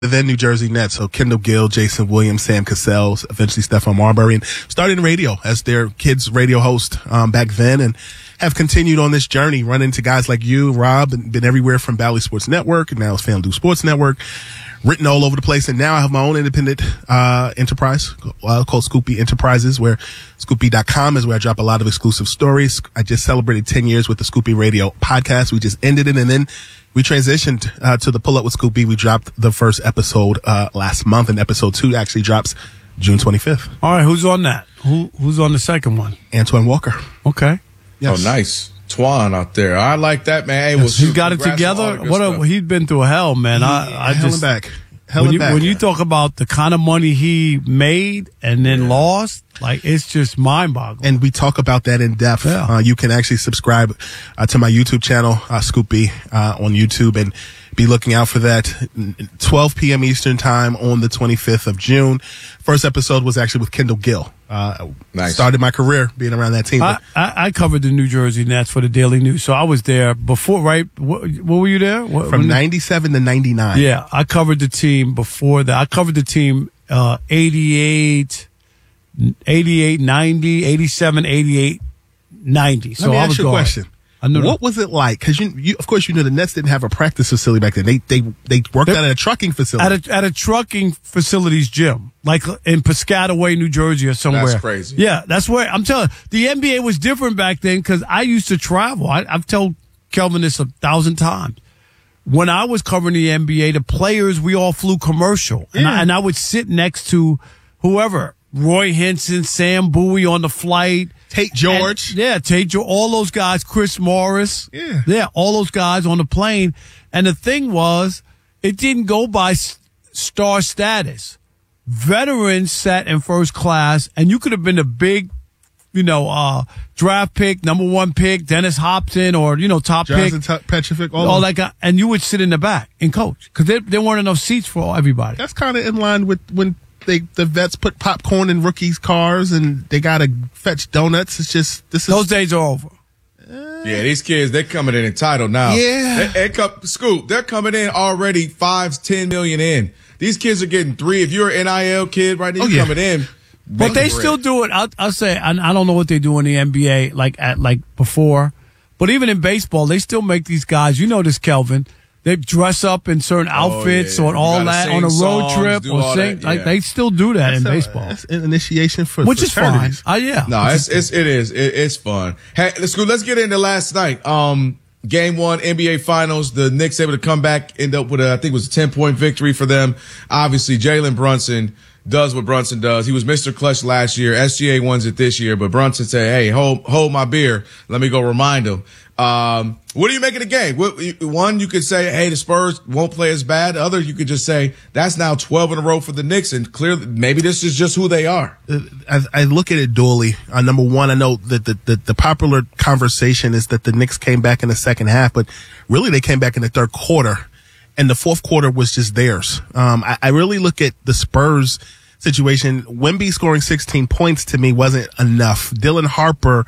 the then New Jersey Nets. So Kendall Gill, Jason Williams, Sam Cassell, eventually Stephon Marbury, and started in radio as their kids radio host back then, and have continued on this journey, run into guys like you, Rob, and been everywhere from Bally Sports Network, and now it's FanDuel Sports Network, written all over the place. And now I have my own independent enterprise called Scoopy Enterprises, where Scoopy.com is where I drop a lot of exclusive stories. I just celebrated 10 years with the Scoopy Radio podcast. We just ended it, and then we transitioned to the Pull Up with Scoopy. We dropped the first episode last month, and episode 2 actually drops June 25th. All right, who's on that? Who's on the second one? Antoine Walker. Okay. Yes. Oh, nice. Twan out there. I like that, man. Hey, he got it together. He's been through hell, man. I just back. When you talk about the kind of money he made and then lost, like, it's just mind-boggling. And we talk about that in depth. Yeah. You can actually subscribe to my YouTube channel, Scoopy, on YouTube, and be looking out for that. 12 p.m. Eastern time on the 25th of June. First episode was actually with Kendall Gill. Nice. Started my career being around that team. I covered the New Jersey Nets for the Daily News, so I was there before, right? What were you there? From 97 to 99. Yeah, I covered the team before that. I covered the team 88, 90, 87, 88, 90. So Let me I ask was you a question. What was it like? Because you, of course, the Nets didn't have a practice facility back then. They worked out at a trucking facility. At a trucking facility's gym, like in Piscataway, New Jersey, or somewhere. That's crazy. Yeah, that's where I'm telling you, the NBA was different back then because I used to travel. I've told Kelvin this 1,000 times. When I was covering the NBA, the players, we all flew commercial, and I would sit next to whoever, Roy Hinson, Sam Bowie on the flight. Tate George. Tate George, all those guys, Chris Morris. Yeah, all those guys on the plane. And the thing was, it didn't go by star status. Veterans sat in first class, and you could have been a big, draft pick, number 1 pick, Dennis Hopson, or, top Jonathan pick. Petrovic, all that guy. And you would sit in the back and coach because there weren't enough seats for everybody. That's kind of in line with when the vets put popcorn in rookies' cars and they got to fetch donuts. It's just, those days are over. Yeah, these kids, they're coming in entitled now. Yeah. Scoop, they're coming in already 5-10 million in. These kids are getting 3. If you're an NIL kid right now, you're coming in. But they still do it. I'll say, I don't know what they do in the NBA like before, but even in baseball, they still make these guys, this, Kelvin, they dress up in certain outfits or all that on a road trip or sing. Like, they still do that in baseball. That's an initiation for which is fine. Yeah. No, it is. It's fun. Hey, let's get into last night. Game 1, NBA Finals. The Knicks able to come back, end up with I think it was a 10-point victory for them. Obviously, Jalen Brunson does what Brunson does. He was Mr. Clutch last year. SGA wins it this year, but Brunson said, "Hey, hold my beer. Let me go remind him." What do you make of the game? One, you could say, hey, the Spurs won't play as bad. The other, you could just say that's now 12 in a row for the Knicks, and clearly maybe this is just who they are. I look at it dually. Number one, I know that the popular conversation is that the Knicks came back in the second half, but really they came back in the third quarter, and the fourth quarter was just theirs. I really look at the Spurs situation. Wemby scoring 16 points to me wasn't enough. Dylan Harper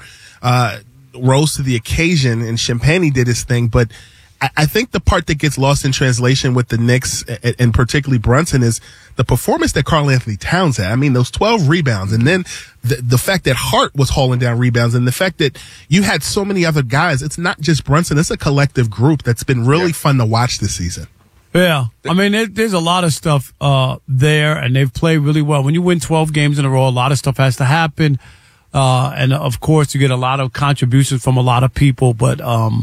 rose to the occasion, and Champagnie did his thing. But I think the part that gets lost in translation with the Knicks, and particularly Brunson, is the performance that Karl Anthony Towns had. I mean, those 12 rebounds, and then the fact that Hart was hauling down rebounds, and the fact that you had so many other guys. It's not just Brunson. It's a collective group that's been really fun to watch this season. Yeah. I mean, there's a lot of stuff there, and they've played really well. When you win 12 games in a row, a lot of stuff has to happen. And of course, you get a lot of contributions from a lot of people, but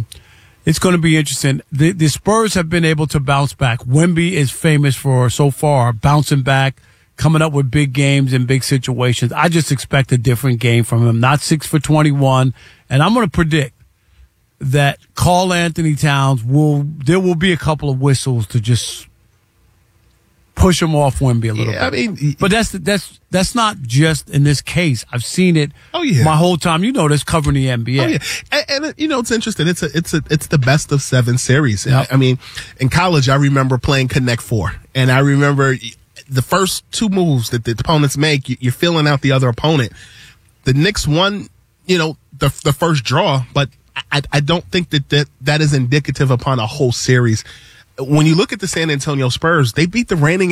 it's going to be interesting. The Spurs have been able to bounce back. Wemby is famous for, so far, bouncing back, coming up with big games in big situations. I just expect a different game from him, not 6 for 21. And I'm going to predict that Karl Anthony Towns there will be a couple of whistles to just push him off Wemby a little bit. I mean, but that's not just in this case. I've seen it my whole time. This covering the NBA. Oh yeah, and it's interesting. It's the best of 7 series. Yep. I mean, in college, I remember playing Connect 4, and I remember the first 2 moves that the opponents make. You're filling out the other opponent. The Knicks won, the first draw, but I don't think that is indicative upon a whole series. when you look at the San Antonio Spurs, they beat the reigning